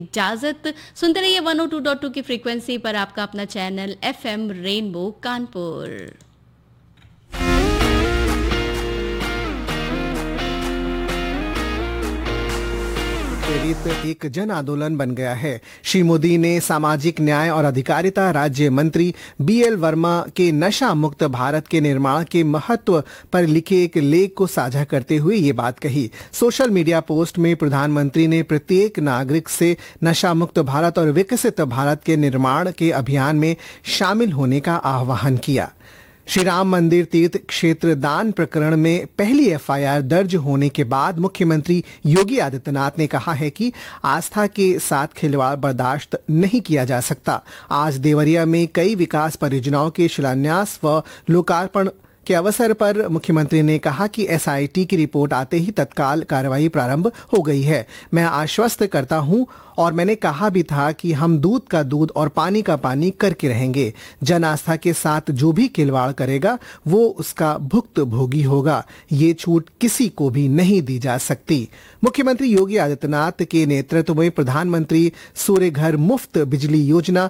इजाजत। सुनते रहिए 102.2 की फ्रीक्वेंसी पर आपका अपना चैनल एफएम रेनबो कानपुर। प्रेरित एक जन आंदोलन बन गया है। श्री मोदी ने सामाजिक न्याय और अधिकारिता राज्य मंत्री बीएल वर्मा के नशा मुक्त भारत के निर्माण के महत्व पर लिखे एक लेख को साझा करते हुए ये बात कही। सोशल मीडिया पोस्ट में प्रधानमंत्री ने प्रत्येक नागरिक से नशा मुक्त भारत और विकसित भारत के निर्माण के अभियान में शामिल होने का आह्वान किया। श्री राम मंदिर तीर्थ क्षेत्र दान प्रकरण में पहली एफआईआर दर्ज होने के बाद मुख्यमंत्री योगी आदित्यनाथ ने कहा है कि आस्था के साथ खिलवाड़ बर्दाश्त नहीं किया जा सकता। आज देवरिया में कई विकास परियोजनाओं के शिलान्यास व लोकार्पण के अवसर पर मुख्यमंत्री ने कहा कि एसआईटी की रिपोर्ट आते ही तत्काल कार्रवाई प्रारंभ हो गई है। मैं आश्वस्त करता हूं और मैंने कहा भी था कि हम दूध का दूध और पानी का पानी करके रहेंगे। जन आस्था के साथ जो भी खिलवाड़ करेगा वो उसका भुक्तभोगी होगा। ये छूट किसी को भी नहीं दी जा सकती। मुख्यमंत्री योगी आदित्यनाथ के नेतृत्व में प्रधानमंत्री सूर्य घर मुफ्त बिजली योजना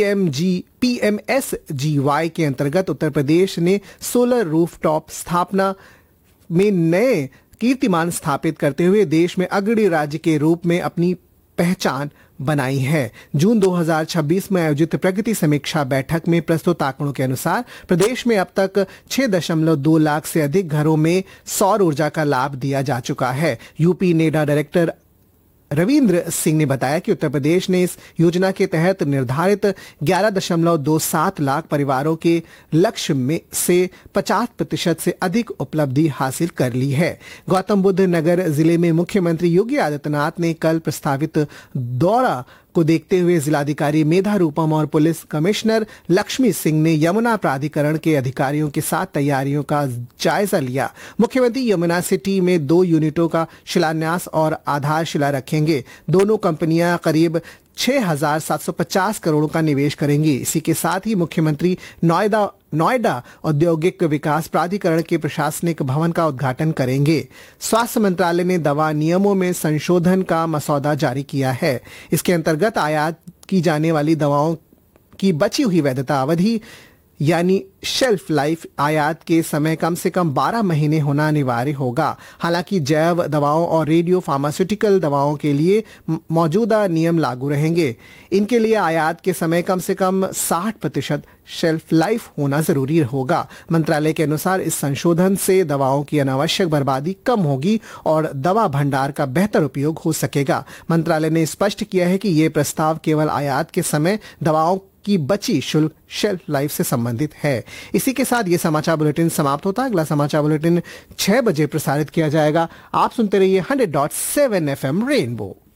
PMSGY के अंतर्गत उत्तर प्रदेश ने सोलर रूफटॉप स्थापना में नए कीर्तिमान स्थापित करते हुए देश में अग्रणी राज्य के रूप में अपनी पहचान बनाई है। जून 2026 में आयोजित प्रगति समीक्षा बैठक में प्रस्तुत आंकड़ों के अनुसार प्रदेश में अब तक 6.2 लाख से अधिक घरों में सौर ऊर्जा का लाभ दिया जा चुका है। UP NEDA director Ravindra Singh ने बताया कि उत्तर प्रदेश ने इस योजना के तहत निर्धारित 11.27 लाख परिवारों के लक्ष्य में से 50% से अधिक उपलब्धि हासिल कर ली है। गौतम बुद्ध नगर जिले में मुख्यमंत्री योगी आदित्यनाथ ने कल प्रस्तावित दौरा को देखते हुए जिलाधिकारी मेधा रूपम और पुलिस कमिश्नर लक्ष्मी सिंह ने यमुना प्राधिकरण के अधिकारियों के साथ तैयारियों का जायजा लिया। मुख्यमंत्री यमुना सिटी में 2 यूनिटों का शिलान्यास और आधारशिला रखेंगे। दोनों कंपनियां करीब 6,750 करोड़ का निवेश करेंगी। इसी के साथ ही मुख्यमंत्री नोएडा औद्योगिक विकास प्राधिकरण के प्रशासनिक भवन का उद्घाटन करेंगे। स्वास्थ्य मंत्रालय ने दवा नियमों में संशोधन का मसौदा जारी किया है। इसके अंतर्गत आयात की जाने वाली दवाओं की बची हुई वैधता अवधि यानी शेल्फ लाइफ आयात के समय कम से कम 12 महीने होना अनिवार्य होगा। हालांकि जैव दवाओं और रेडियो फार्मास्यूटिकल दवाओं के लिए मौजूदा नियम लागू रहेंगे। इनके लिए आयात के समय कम से कम 60% शेल्फ लाइफ होना जरूरी होगा। मंत्रालय के अनुसार इस संशोधन से दवाओं की अनावश्यक बर्बादी कम होगी और दवा भंडार का बेहतर उपयोग हो सकेगा। मंत्रालय ने स्पष्ट किया है कि ये प्रस्ताव केवल आयात के समय दवाओं की बची शुल्क शेल्फ लाइफ से संबंधित है। इसी के साथ ये समाचार बुलेटिन समाप्त होता है। अगला समाचार बुलेटिन 6 बजे प्रसारित किया जाएगा। आप सुनते रहिए 100.7 FM रेनबो।